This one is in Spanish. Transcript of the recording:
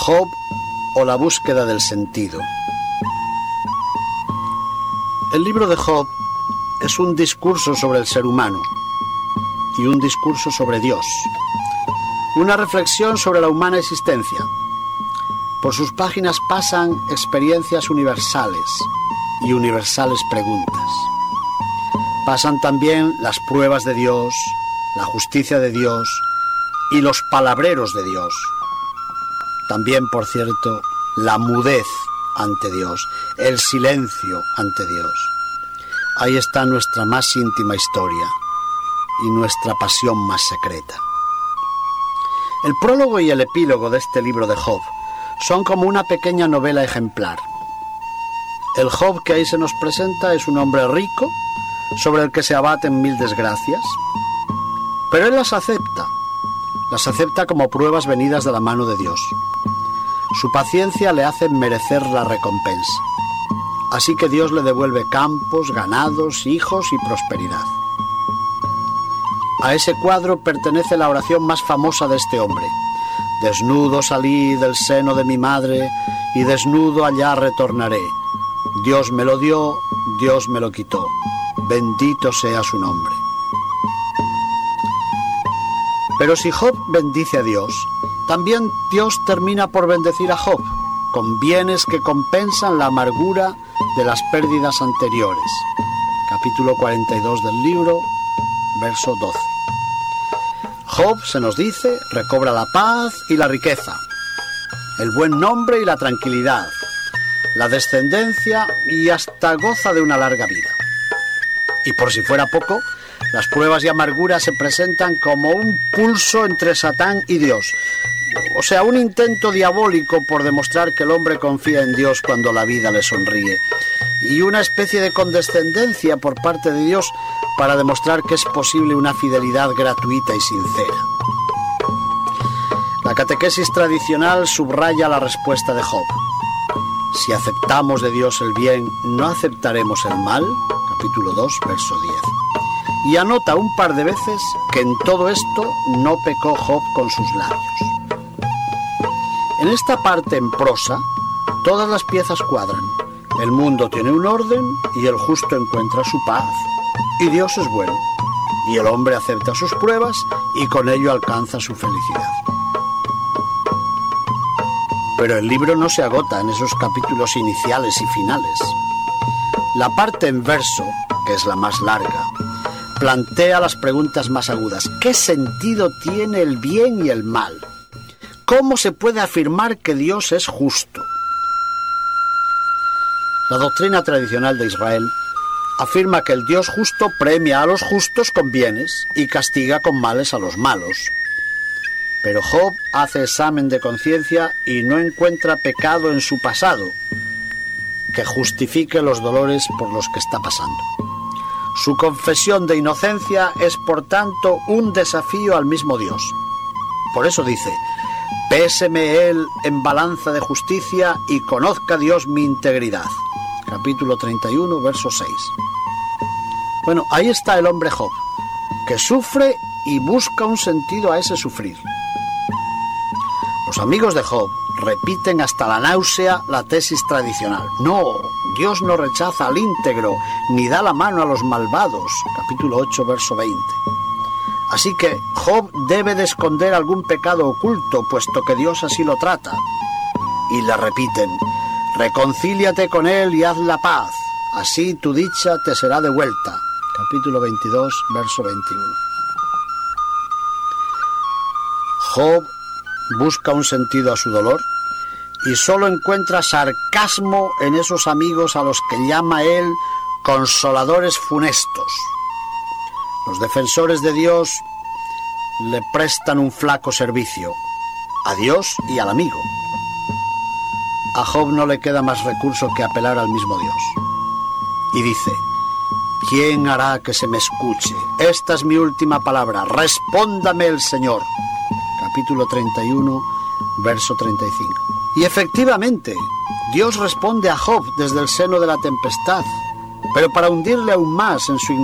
Job o la búsqueda del sentido. El libro de Job es un discurso sobre el ser humano y un discurso sobre Dios, una reflexión sobre la humana existencia. Por sus páginas pasan experiencias universales y universales preguntas. Pasan también las pruebas de Dios, la justicia de Dios y los palabreros de Dios. También, por cierto, la mudez ante Dios, el silencio ante Dios. Ahí está nuestra más íntima historia y nuestra pasión más secreta. El prólogo y el epílogo de este libro de Job son como una pequeña novela ejemplar. El Job que ahí se nos presenta es un hombre rico, sobre el que se abaten mil desgracias, pero él las acepta como pruebas venidas de la mano de Dios. Su paciencia le hace merecer la recompensa. Así que Dios le devuelve campos, ganados, hijos y prosperidad. A ese cuadro pertenece la oración más famosa de este hombre. Desnudo salí del seno de mi madre y desnudo allá retornaré. Dios me lo dio, Dios me lo quitó. Bendito sea su nombre. Pero si Job bendice a Dios, también Dios termina por bendecir a Job, con bienes que compensan la amargura de las pérdidas anteriores. Capítulo 42 del libro, verso 12. Job, se nos dice, recobra la paz y la riqueza, el buen nombre y la tranquilidad, la descendencia y hasta goza de una larga vida. Y por si fuera poco, las pruebas y amarguras se presentan como un pulso entre Satán y Dios. O sea, un intento diabólico por demostrar que el hombre confía en Dios cuando la vida le sonríe. Y una especie de condescendencia por parte de Dios para demostrar que es posible una fidelidad gratuita y sincera. La catequesis tradicional subraya la respuesta de Job. Si aceptamos de Dios el bien, ¿no aceptaremos el mal? Capítulo 2, verso 10. Y anota un par de veces que en todo esto no pecó Job con sus labios. En esta parte en prosa, todas las piezas cuadran. El mundo tiene un orden y el justo encuentra su paz. Y Dios es bueno. Y el hombre acepta sus pruebas y con ello alcanza su felicidad. Pero el libro no se agota en esos capítulos iniciales y finales. La parte en verso, que es la más larga, plantea las preguntas más agudas. ¿Qué sentido tiene el bien y el mal? ¿Cómo se puede afirmar que Dios es justo? La doctrina tradicional de Israel afirma que el Dios justo premia a los justos con bienes y castiga con males a los malos. Pero Job hace examen de conciencia y no encuentra pecado en su pasado que justifique los dolores por los que está pasando. Su confesión de inocencia es, por tanto, un desafío al mismo Dios. Por eso dice: péseme él en balanza de justicia y conozca Dios mi integridad. Capítulo 31, verso 6. Bueno, ahí está el hombre Job, que sufre y busca un sentido a ese sufrir. Los amigos de Job repiten hasta la náusea la tesis tradicional. No, Dios no rechaza al íntegro, ni da la mano a los malvados. Capítulo 8, verso 20. Así que Job debe de esconder algún pecado oculto, puesto que Dios así lo trata. Y le repiten: reconcíliate con él y haz la paz, así tu dicha te será devuelta. Capítulo 22, verso 21. Job busca un sentido a su dolor y solo encuentra sarcasmo en esos amigos a los que llama él consoladores funestos. Los defensores de Dios le prestan un flaco servicio a Dios y al amigo. A Job no le queda más recurso que apelar al mismo Dios. Y dice: ¿quién hará que se me escuche? Esta es mi última palabra. Respóndame el Señor. Capítulo 31, verso 35. Y efectivamente, Dios responde a Job desde el seno de la tempestad, pero para hundirle aún más en su